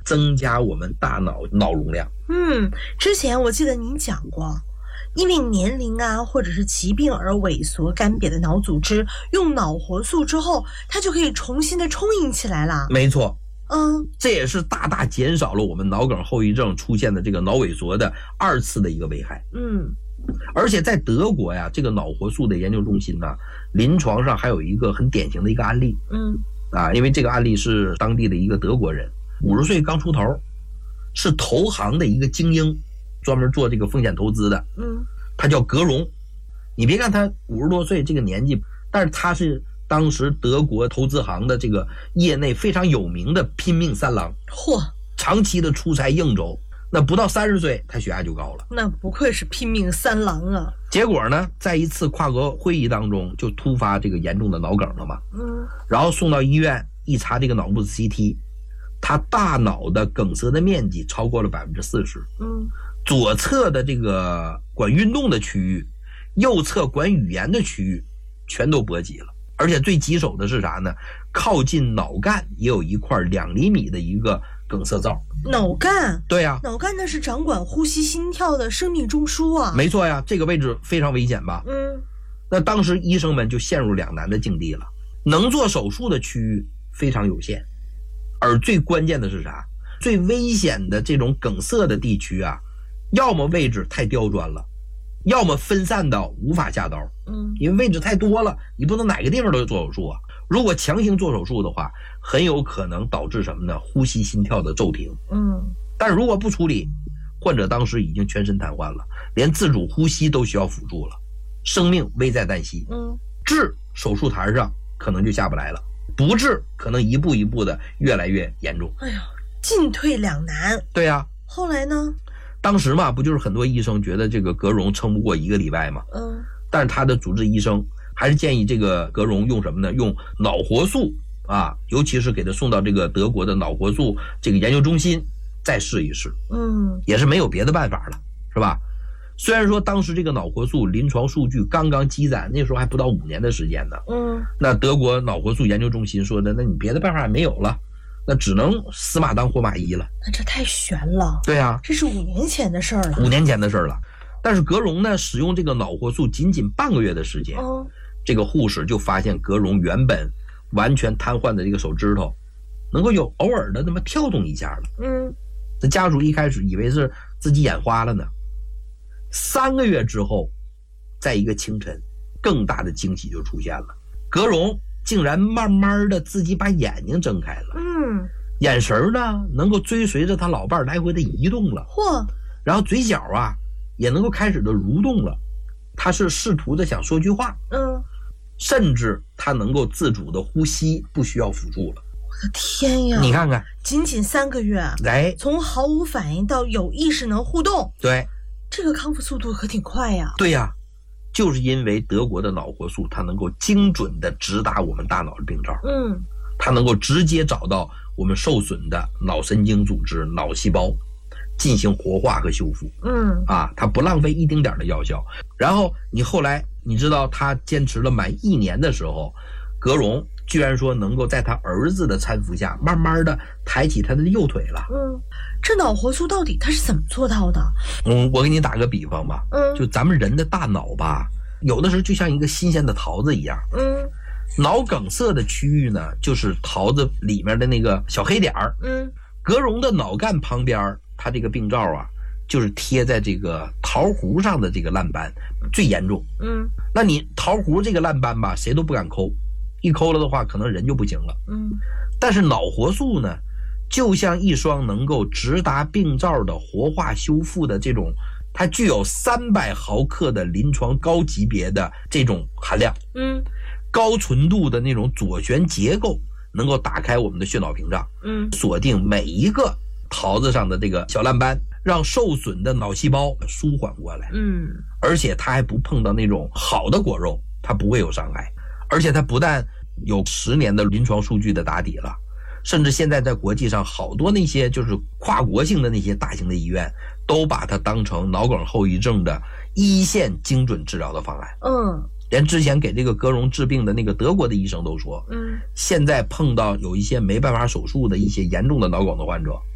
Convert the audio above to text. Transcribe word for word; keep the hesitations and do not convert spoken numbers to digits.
增加我们大脑脑容量。 嗯，之前我记得您讲过，因为年龄啊或者是疾病而萎缩干瘪的脑组织，用脑活素之后，它就可以重新的充盈起来了。 没错。 嗯， 这也是大大减少了我们脑梗后遗症出现的这个脑萎缩的二次的一个危害。 嗯， 而且在德国呀，这个脑活素的研究中心呢，临床上还有一个很典型的一个案例。 嗯， 啊，因为这个案例是当地的一个德国人，五十岁刚出头，是投行的一个精英，专门做这个风险投资的。 嗯， 他叫格荣。你别看他五十多岁这个年纪，但是他是当时德国投资行的这个业内非常有名的拼命三郎。 嚯， 长期的出差应酬，那不到三十岁他血压就高了。 那不愧是拼命三郎啊。 结果呢，在一次跨国会议当中就突发这个严重的脑梗了嘛。 嗯， 然后送到医院一查这个脑部 C T， 他大脑的梗塞的面积超过了 百分之四十。 嗯， 左侧的这个管运动的区域，右侧管语言的区域全都波及了。而且最棘手的是啥呢？靠近脑干也有一块两厘米的一个梗塞灶。 脑干？ 对呀、啊， 脑干那是掌管呼吸心跳的生命中枢啊。 没错呀，这个位置非常危险吧？ 嗯， 那当时医生们就陷入两难的境地了，能做手术的区域非常有限，而最关键的是啥？最危险的这种梗塞的地区啊，要么位置太刁钻了，要么分散到无法下刀。 嗯， 因为位置太多了，你不能哪个地方都做手术啊。如果强行做手术的话，很有可能导致什么呢？呼吸心跳的骤停。 嗯， 但是如果不处理，患者当时已经全身瘫痪了，连自主呼吸都需要辅助了，生命危在旦夕。 嗯， 治手术台上可能就下不来了，不治可能一步一步的越来越严重。 哎呀，进退两难。 对呀、啊， 后来呢？ 当时嘛，不就是很多医生觉得这个格荣撑不过一个礼拜嘛？ 嗯， 但是他的主治医生还是建议这个格荣用什么呢？用脑活素啊，尤其是给他送到这个德国的脑活素这个研究中心再试一试。 嗯， 也是没有别的办法了，是吧？虽然说当时这个脑活素临床数据刚刚积攒，那时候还不到五年的时间呢。 嗯， 那德国脑活素研究中心说的，那你别的办法也没有了，那只能死马当活马医了。 那这太悬了。 对啊， 这是五年前的事儿了。 五年前的事儿了。但是格荣呢，使用这个脑活素仅仅半个月的时间， 嗯， 这个护士就发现格荣原本完全瘫痪的这个手指头，能够有偶尔的那么跳动一下了。 嗯， 那家属一开始以为是自己眼花了呢。三个月之后，在一个清晨，更大的惊喜就出现了，格荣竟然慢慢的自己把眼睛睁开了。 嗯， 眼神呢能够追随着他老伴来回的移动了。 嚯！ 然后嘴角啊也能够开始的蠕动了，他是试图的想说句话。 嗯， 甚至他能够自主的呼吸，不需要辅助了。 我的天呀！ 你看看， 仅仅三个月， 哎， 从毫无反应到有意识能互动， 对， 这个康复速度可挺快呀。 对呀，就是因为德国的脑活素，它能够精准的直达我们大脑的病灶。 嗯， 它能够直接找到我们受损的脑神经组织、脑细胞，进行活化和修复。 嗯， 啊，它不浪费一丁点的药效。然后你后来你知道他坚持了满一年的时候，格荣居然说能够在他儿子的搀扶下，慢慢的抬起他的右腿了。 嗯，这脑活素到底他是怎么做到的？ 嗯，我给你打个比方吧， 嗯， 就咱们人的大脑吧，有的时候就像一个新鲜的桃子一样。 嗯， 脑梗塞的区域呢，就是桃子里面的那个小黑点儿。 嗯， 格荣的脑干旁边，他这个病灶啊，就是贴在这个桃核上的这个烂斑最严重。 嗯， 那你桃核这个烂斑吧，谁都不敢抠，一抠了的话，可能人就不行了。 嗯， 但是脑活素呢，就像一双能够直达病灶的活化修复的这种，它具有三百毫克的临床高级别的这种含量。 嗯， 高纯度的那种左旋结构，能够打开我们的血脑屏障， 嗯， 锁定每一个桃子上的这个小烂斑，让受损的脑细胞舒缓过来。 嗯， 而且它还不碰到那种好的果肉，它不会有伤害。而且它不但有十年的临床数据的打底了，甚至现在在国际上好多那些就是跨国性的那些大型的医院，都把它当成脑梗后遗症的一线精准治疗的方案。 嗯， 连之前给这个格荣治病的那个德国的医生都说， 嗯， 现在碰到有一些没办法手术的一些严重的脑梗的患者，